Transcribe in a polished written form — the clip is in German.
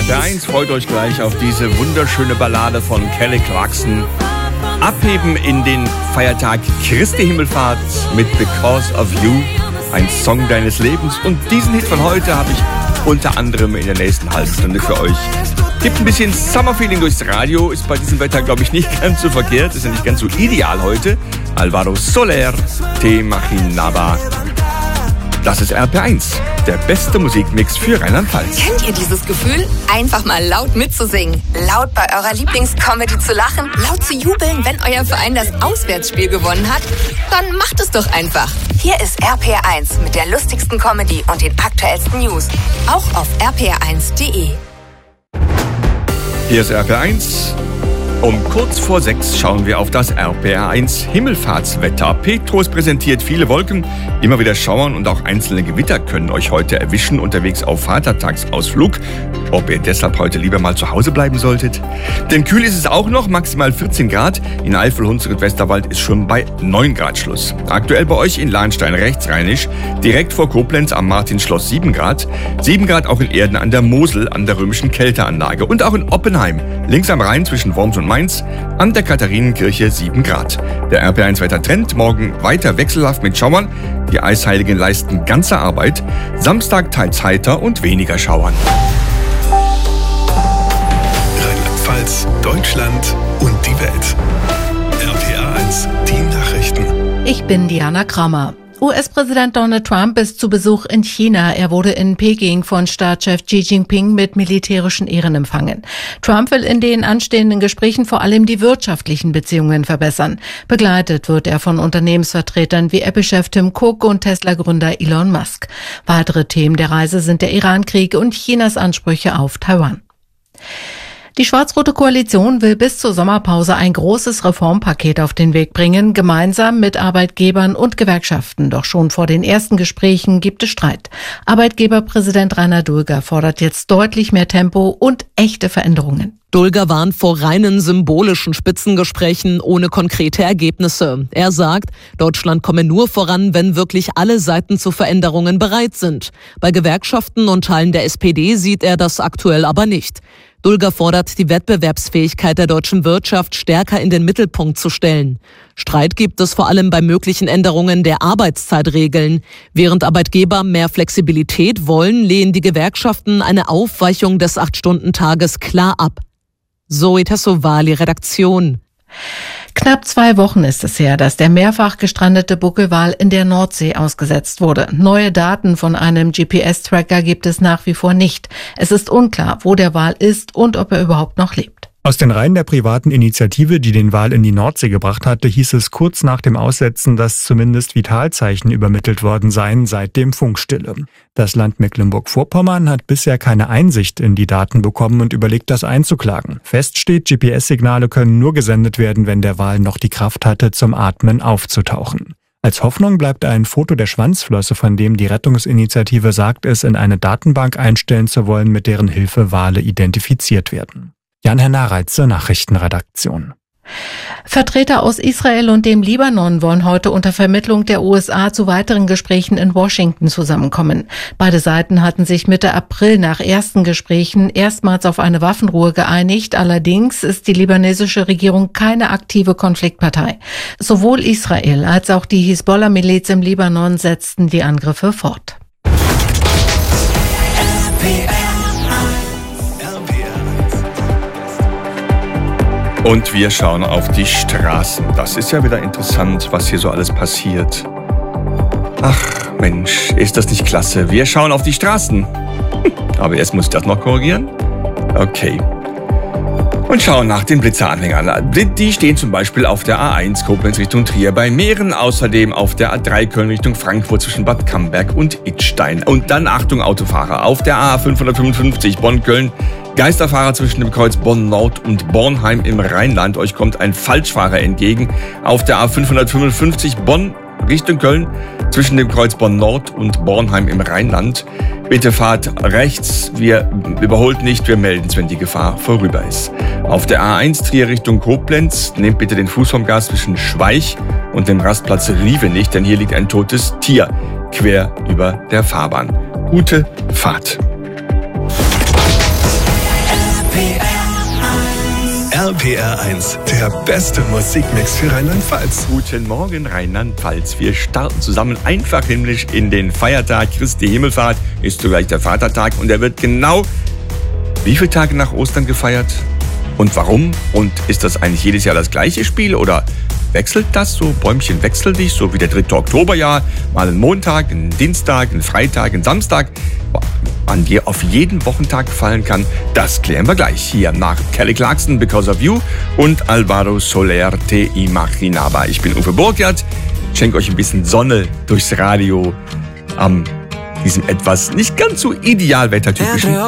RPR1 freut euch gleich auf diese wunderschöne Ballade von Kelly Clarkson. Abheben in den Feiertag Christi Himmelfahrt mit Because of You, ein Song deines Lebens. Und diesen Hit von heute habe ich unter anderem in der nächsten halben Stunde für euch. Gibt ein bisschen Summerfeeling durchs Radio, ist bei diesem Wetter, glaube ich, nicht ganz so verkehrt, ist ja nicht ganz so ideal heute. Alvaro Soler, Te Imaginaba. Das ist RPR1, der beste Musikmix für Rheinland-Pfalz. Kennt ihr dieses Gefühl? Einfach mal laut mitzusingen, laut bei eurer Lieblingscomedy zu lachen, laut zu jubeln, wenn euer Verein das Auswärtsspiel gewonnen hat? Dann macht es doch einfach. Hier ist RPR1 mit der lustigsten Comedy und den aktuellsten News. Auch auf rpr1.de. Hier ist RPR1. Um kurz vor 6 schauen wir auf das RPR1 Himmelfahrtswetter. Petrus präsentiert viele Wolken, immer wieder Schauern und auch einzelne Gewitter können euch heute erwischen unterwegs auf Vatertagsausflug. Ob ihr deshalb heute lieber mal zu Hause bleiben solltet? Denn kühl ist es auch noch, maximal 14 Grad. In Eifel, Hunsrück und Westerwald ist schon bei 9 Grad Schluss. Aktuell bei euch in Lahnstein rechtsrheinisch, direkt vor Koblenz am Martinschloss 7 Grad. 7 Grad auch in Erden an der Mosel, an der römischen Kälteanlage. Und auch in Oppenheim, links am Rhein zwischen Worms und Mainz, an der Katharinenkirche 7 Grad. Der RPR1-Wettertrend morgen weiter wechselhaft mit Schauern. Die Eisheiligen leisten ganze Arbeit. Samstag teils heiter und weniger Schauern. Rheinland-Pfalz, Deutschland und die Welt. RPR1, die Nachrichten. Ich bin Diana Kramer. US-Präsident Donald Trump ist zu Besuch in China. Er wurde in Peking von Staatschef Xi Jinping mit militärischen Ehren empfangen. Trump will in den anstehenden Gesprächen vor allem die wirtschaftlichen Beziehungen verbessern. Begleitet wird er von Unternehmensvertretern wie Apple-Chef Tim Cook und Tesla-Gründer Elon Musk. Weitere Themen der Reise sind der Iran-Krieg und Chinas Ansprüche auf Taiwan. Die schwarz-rote Koalition will bis zur Sommerpause ein großes Reformpaket auf den Weg bringen, gemeinsam mit Arbeitgebern und Gewerkschaften. Doch schon vor den ersten Gesprächen gibt es Streit. Arbeitgeberpräsident Rainer Dulger fordert jetzt deutlich mehr Tempo und echte Veränderungen. Dulger warnt vor reinen symbolischen Spitzengesprächen ohne konkrete Ergebnisse. Er sagt, Deutschland komme nur voran, wenn wirklich alle Seiten zu Veränderungen bereit sind. Bei Gewerkschaften und Teilen der SPD sieht er das aktuell aber nicht. Dulger fordert, die Wettbewerbsfähigkeit der deutschen Wirtschaft stärker in den Mittelpunkt zu stellen. Streit gibt es vor allem bei möglichen Änderungen der Arbeitszeitregeln. Während Arbeitgeber mehr Flexibilität wollen, lehnen die Gewerkschaften eine Aufweichung des 8-Stunden-Tages klar ab. Zoe Tassovali, Redaktion. Knapp 2 Wochen ist es her, dass der mehrfach gestrandete Buckelwal in der Nordsee ausgesetzt wurde. Neue Daten von einem GPS-Tracker gibt es nach wie vor nicht. Es ist unklar, wo der Wal ist und ob er überhaupt noch lebt. Aus den Reihen der privaten Initiative, die den Wal in die Nordsee gebracht hatte, hieß es kurz nach dem Aussetzen, dass zumindest Vitalzeichen übermittelt worden seien, seitdem Funkstille. Das Land Mecklenburg-Vorpommern hat bisher keine Einsicht in die Daten bekommen und überlegt, das einzuklagen. Fest steht, GPS-Signale können nur gesendet werden, wenn der Wal noch die Kraft hatte, zum Atmen aufzutauchen. Als Hoffnung bleibt ein Foto der Schwanzflosse, von dem die Rettungsinitiative sagt, es in eine Datenbank einstellen zu wollen, mit deren Hilfe Wale identifiziert werden. Jan-Henner Reitze, Nachrichtenredaktion. Vertreter aus Israel und dem Libanon wollen heute unter Vermittlung der USA zu weiteren Gesprächen in Washington zusammenkommen. Beide Seiten hatten sich Mitte April nach ersten Gesprächen erstmals auf eine Waffenruhe geeinigt. Allerdings ist die libanesische Regierung keine aktive Konfliktpartei. Sowohl Israel als auch die Hisbollah-Miliz im Libanon setzten die Angriffe fort. Und wir schauen auf die Straßen. Das ist ja wieder interessant, was hier so alles passiert. Ach Mensch, ist das nicht klasse? Wir schauen auf die Straßen. Aber erst muss ich das noch korrigieren. Okay. Und schauen nach den Blitzeranhängern. Die stehen zum Beispiel auf der A1 Koblenz Richtung Trier bei Mähren, außerdem auf der A3 Köln Richtung Frankfurt zwischen Bad Camberg und Idstein. Und dann Achtung Autofahrer, auf der A555 Bonn-Köln, Geisterfahrer zwischen dem Kreuz Bonn-Nord und Bornheim im Rheinland. Euch kommt ein Falschfahrer entgegen. Auf der A555 Bonn Richtung Köln zwischen dem Kreuz Bonn-Nord und Bornheim im Rheinland. Bitte fahrt rechts, wir überholt nicht, wir melden es, wenn die Gefahr vorüber ist. Auf der A1 Trier Richtung Koblenz nehmt bitte den Fuß vom Gas zwischen Schweich und dem Rastplatz Rievenich, denn hier liegt ein totes Tier quer über der Fahrbahn. Gute Fahrt. RPR 1, der beste Musikmix für Rheinland-Pfalz. Guten Morgen, Rheinland-Pfalz. Wir starten zusammen einfach himmlisch in den Feiertag. Christi Himmelfahrt ist zugleich der Vatertag und er wird genau wie viele Tage nach Ostern gefeiert? Und warum? Und ist das eigentlich jedes Jahr das gleiche Spiel oder wechselt das so? Bäumchen wechseln dich, so wie der 3. Oktober ja. Mal ein Montag, ein Dienstag, ein Freitag, ein Samstag. Wann dir auf jeden Wochentag fallen kann, das klären wir gleich hier nach Kelly Clarkson, Because of You und Alvaro Soler, Te Imaginaba. Ich bin Uwe Burkhardt, schenke euch ein bisschen Sonne durchs Radio am diesem etwas nicht ganz so idealwettertypischen